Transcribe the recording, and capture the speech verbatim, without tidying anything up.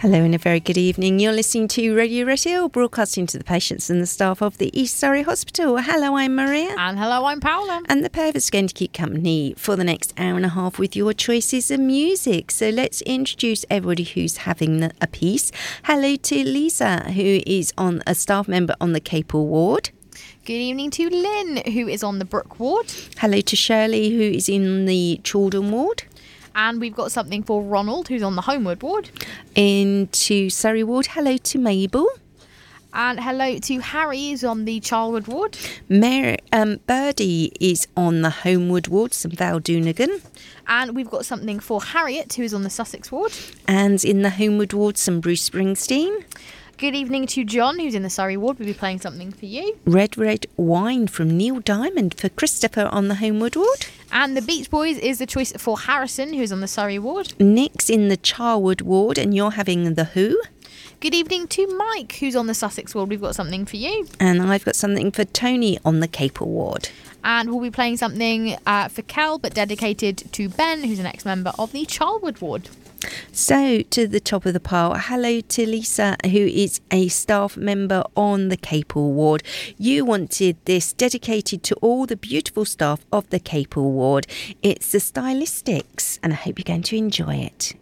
Hello and a very good evening. You're listening to Radio Retiel, broadcasting to the patients and the staff of the East Surrey Hospital. Hello, I'm Maria. And hello, I'm Paola. And the pair of us are going to keep company for the next hour and a half with your choices of music. So let's introduce everybody who's having a piece. Hello to Lisa, who is on a staff member on the Capel ward. Good evening to Lynn, who is on the Brook ward. Hello to Shirley, who is in the Chaldon ward. And we've got something for Ronald, who's on the Homeward ward. Into Surrey ward, hello to Mabel. And hello to Harry, who's on the Charlwood ward. Mary, um, Birdie is on the Homeward ward, St Val Donegan. And we've got something for Harriet, who is on the Sussex ward. And in the Homeward ward, some Bruce Springsteen. Good evening to John, who's in the Surrey ward. We'll be playing something for you. Red Red Wine from Neil Diamond for Christopher on the Homeward ward. And the Beach Boys is the choice for Harrison, who's on the Surrey ward. Nick's in the Charwood ward, and you're having the Who. Good evening to Mike, who's on the Sussex ward. We've got something for you. And I've got something for Tony on the Capel ward. And we'll be playing something uh, for Cal, but dedicated to Ben, who's an ex-member of the Charlwood ward. So, to the top of the pile, hello to Lisa, who is a staff member on the Capel ward. You wanted this dedicated to all the beautiful staff of the Capel ward. It's the Stylistics, and I hope you're going to enjoy it.